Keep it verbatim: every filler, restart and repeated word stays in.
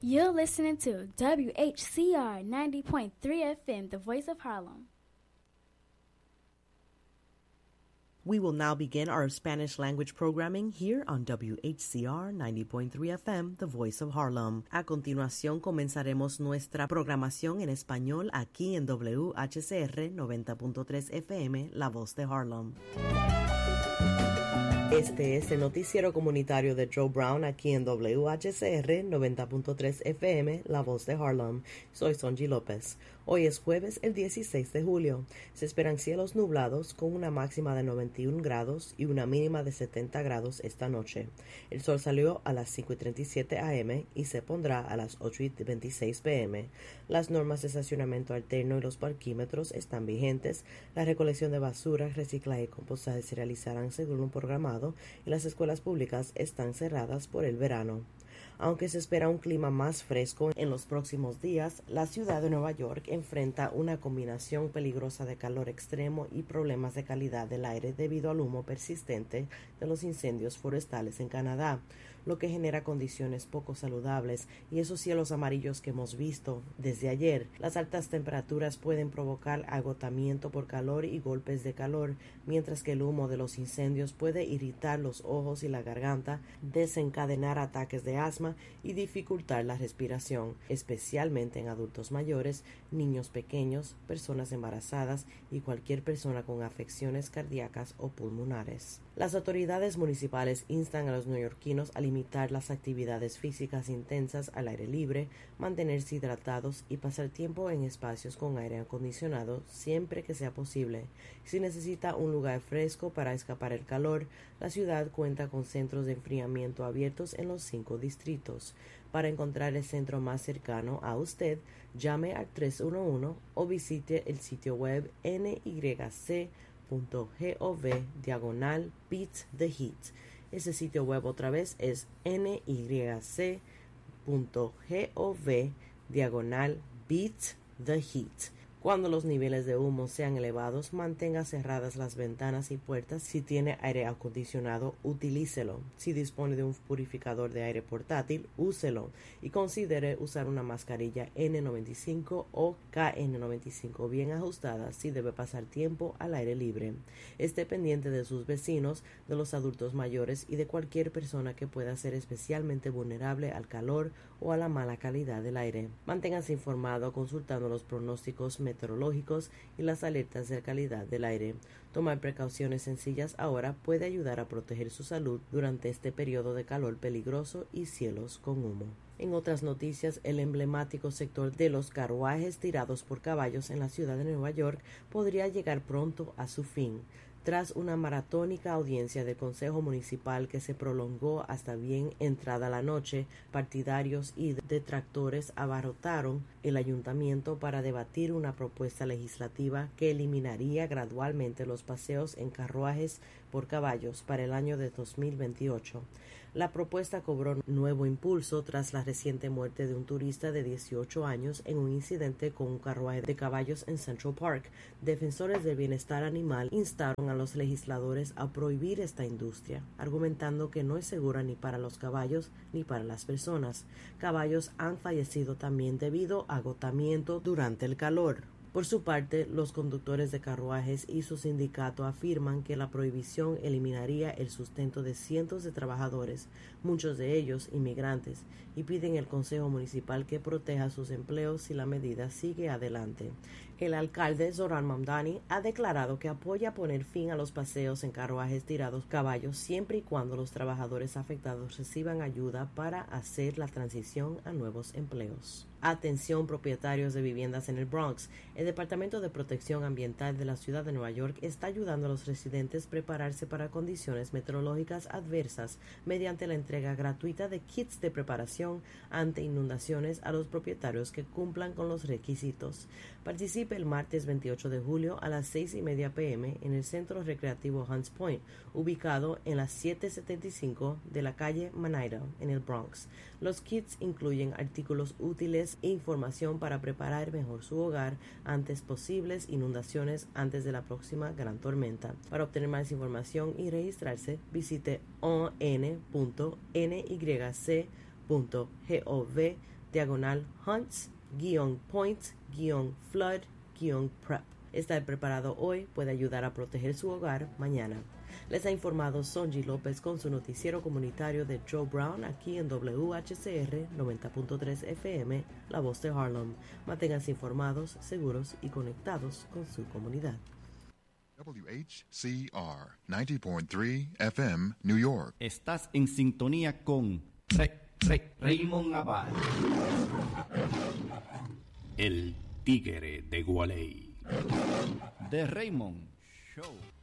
You're listening to W H C R ninety point three F M, the voice of Harlem. We will now begin our Spanish language programming here on W H C R ninety point three F M, the voice of Harlem. A continuación comenzaremos nuestra programación en español aquí en W H C R noventa punto tres F M, la voz de Harlem. Este es el noticiero comunitario de Joe Brown aquí en W H C R noventa punto tres F M, la voz de Harlem. Soy Sonji López. Hoy es jueves el dieciséis de julio. Se esperan cielos nublados con una máxima de noventa y un grados y una mínima de setenta grados esta noche. El sol salió a las cinco y treinta y siete A M y se pondrá a las ocho y veintiséis P M. Las normas de estacionamiento alterno y los parquímetros están vigentes. La recolección de basura, reciclaje y compostaje se realizarán según un programado y las escuelas públicas están cerradas por el verano. Aunque se espera un clima más fresco en los próximos días, la ciudad de Nueva York enfrenta una combinación peligrosa de calor extremo y problemas de calidad del aire debido al humo persistente de los incendios forestales en Canadá, lo que genera condiciones poco saludables y esos cielos amarillos que hemos visto desde ayer. Las altas temperaturas pueden provocar agotamiento por calor y golpes de calor, mientras que el humo de los incendios puede irritar los ojos y la garganta, desencadenar ataques de asma y dificultar la respiración, especialmente en adultos mayores, niños pequeños, personas embarazadas y cualquier persona con afecciones cardíacas o pulmonares. Las autoridades municipales instan a los neoyorquinos a limitar las actividades físicas intensas al aire libre, mantenerse hidratados y pasar tiempo en espacios con aire acondicionado siempre que sea posible. Si necesita un lugar fresco para escapar el calor, la ciudad cuenta con centros de enfriamiento abiertos en los cinco distritos. Para encontrar el centro más cercano a usted, llame al tres uno uno o visite el sitio web n y c punto gov diagonal beat the heat. Ese sitio web otra vez es n y c punto gov diagonal beat the heat. Cuando los niveles de humo sean elevados, mantenga cerradas las ventanas y puertas. Si tiene aire acondicionado, utilícelo. Si dispone de un purificador de aire portátil, úselo. Y considere usar una mascarilla N noventa y cinco o K N noventa y cinco bien ajustada si debe pasar tiempo al aire libre. Esté pendiente de sus vecinos, de los adultos mayores y de cualquier persona que pueda ser especialmente vulnerable al calor o a la mala calidad del aire. Manténgase informado consultando los pronósticos meteorológicos y las alertas de calidad del aire. Tomar precauciones sencillas ahora puede ayudar a proteger su salud durante este periodo de calor peligroso y cielos con humo. En otras noticias, el emblemático sector de los carruajes tirados por caballos en la ciudad de Nueva York podría llegar pronto a su fin. Tras una maratónica audiencia del Consejo Municipal que se prolongó hasta bien entrada la noche, partidarios y detractores abarrotaron el ayuntamiento para debatir una propuesta legislativa que eliminaría gradualmente los paseos en carruajes por caballos para el año de dos mil veintiocho. La propuesta cobró nuevo impulso tras la reciente muerte de un turista de dieciocho años en un incidente con un carruaje de caballos en Central Park. Defensores del bienestar animal instaron a los legisladores a prohibir esta industria, argumentando que no es segura ni para los caballos ni para las personas. Caballos han fallecido también debido a agotamiento durante el calor. Por su parte, los conductores de carruajes y su sindicato afirman que la prohibición eliminaría el sustento de cientos de trabajadores, muchos de ellos inmigrantes, y piden al Consejo Municipal que proteja sus empleos si la medida sigue adelante. El alcalde Zohran Mamdani ha declarado que apoya poner fin a los paseos en carruajes tirados caballos siempre y cuando los trabajadores afectados reciban ayuda para hacer la transición a nuevos empleos. Atención propietarios de viviendas en el Bronx. El Departamento de Protección Ambiental de la ciudad de Nueva York está ayudando a los residentes a prepararse para condiciones meteorológicas adversas mediante la entrega gratuita de kits de preparación ante inundaciones a los propietarios que cumplan con los requisitos. Participe el martes veintiocho de julio a las seis y media p m en el Centro Recreativo Hunts Point, ubicado en la setecientos setenta y cinco de la calle Manaida, en el Bronx. Los kits incluyen artículos útiles e información para preparar mejor su hogar antes posibles inundaciones antes de la próxima gran tormenta. Para obtener más información y registrarse, visite o n punto n y c punto gov diagonal hunts, guión point, guión flood, guión prep. Estar preparado hoy puede ayudar a proteger su hogar mañana. Les ha informado Sonji López con su noticiero comunitario de Joe Brown aquí en W H C R noventa punto tres F M, La Voz de Harlem. Manténganse informados, seguros y conectados con su comunidad. W H C R noventa punto tres F M, New York. Estás en sintonía con Rey, Rey, Raymond Abad, el tigre de Gualey. The Raymond Show.